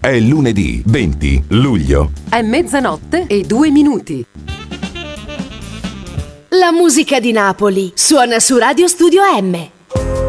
È lunedì 20 luglio. È mezzanotte e 2 minuti. La musica di Napoli suona su Radio Studio M.